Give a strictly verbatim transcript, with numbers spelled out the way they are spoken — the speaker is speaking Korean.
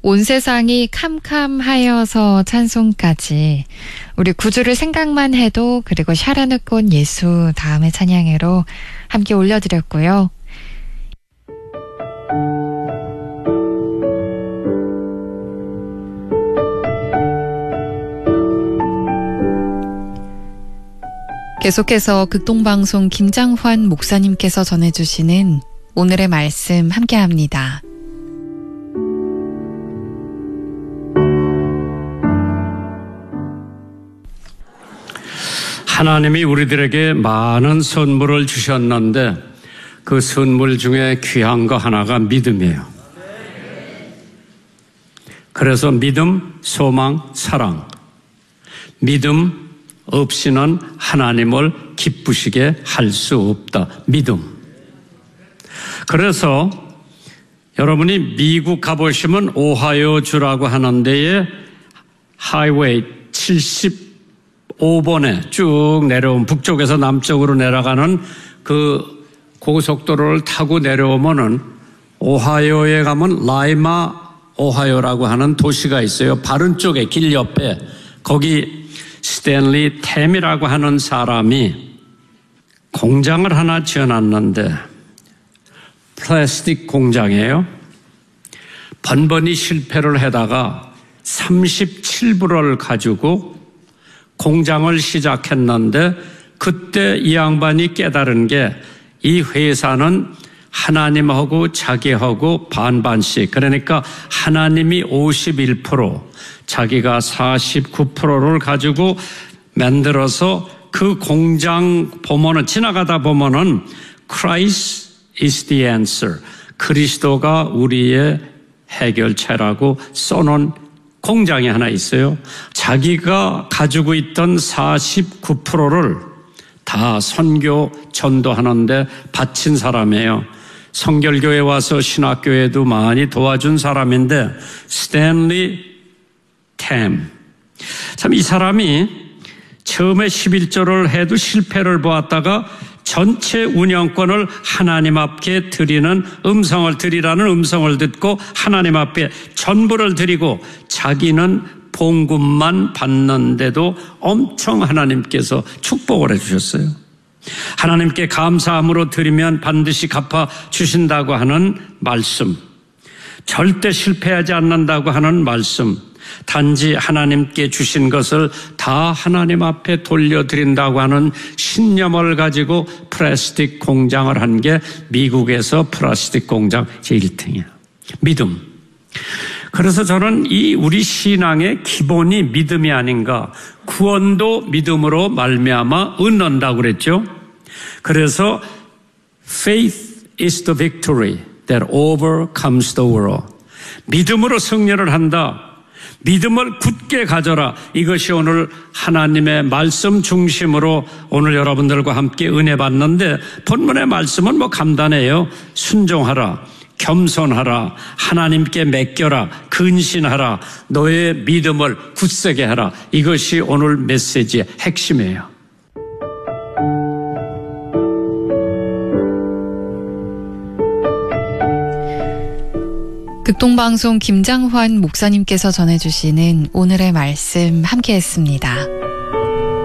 온 세상이 캄캄하여서 찬송까지 우리 구주를 생각만 해도 그리고 샤라누꽃 예수 다음의 찬양으로 함께 올려드렸고요. 계속해서 극동방송 김장환 목사님께서 전해주시는 오늘의 말씀 함께합니다. 하나님이 우리들에게 많은 선물을 주셨는데 그 선물 중에 귀한 거 하나가 믿음이에요. 그래서 믿음, 소망, 사랑. 믿음 없이는 하나님을 기쁘시게 할 수 없다. 믿음. 그래서 여러분이 미국 가보시면 오하이오 주라고 하는 데에 하이웨이 칠십오 번에 쭉 내려온 북쪽에서 남쪽으로 내려가는 그 고속도로를 타고 내려오면은 오하이오에 가면 라이마 오하이오라고 하는 도시가 있어요. 바른 쪽에 길 옆에 거기 스탠리 템이라고 하는 사람이 공장을 하나 지어놨는데 플라스틱 공장이에요. 번번이 실패를 하다가 삼십칠 불을 가지고 공장을 시작했는데 그때 이 양반이 깨달은 게 이 회사는 하나님하고 자기하고 반반씩, 그러니까 하나님이 오십일 퍼센트, 자기가 사십구 퍼센트를 가지고 만들어서 그 공장 보면은 지나가다 보면은 Christ is the answer. 그리스도가 우리의 해결책이라고 써놓은 공장이 하나 있어요. 자기가 가지고 있던 사십구 퍼센트를 다 선교 전도하는데 바친 사람이에요. 성결교회 와서 신학교에도 많이 도와준 사람인데 스탠리 템. 참 이 사람이 처음에 십일 조를 해도 실패를 보았다가 전체 운영권을 하나님 앞에 드리는 음성을 드리라는 음성을 듣고 하나님 앞에 전부를 드리고 자기는 봉급만 받는데도 엄청 하나님께서 축복을 해주셨어요. 하나님께 감사함으로 드리면 반드시 갚아 주신다고 하는 말씀, 절대 실패하지 않는다고 하는 말씀, 단지 하나님께 주신 것을 다 하나님 앞에 돌려드린다고 하는 신념을 가지고 플라스틱 공장을 한 게 미국에서 플라스틱 공장 제일 등이에요. 믿음. 그래서 저는 이 우리 신앙의 기본이 믿음이 아닌가. 구원도 믿음으로 말미암아 얻는다고 그랬죠. 그래서 faith is the victory that overcomes the world. 믿음으로 승리를 한다. 믿음을 굳게 가져라. 이것이 오늘 하나님의 말씀 중심으로 오늘 여러분들과 함께 은혜 받는데 본문의 말씀은 뭐 간단해요. 순종하라. 겸손하라. 하나님께 맡겨라. 근신하라. 너의 믿음을 굳세게 하라. 이것이 오늘 메시지의 핵심이에요. 극동방송 김장환 목사님께서 전해주시는 오늘의 말씀 함께했습니다.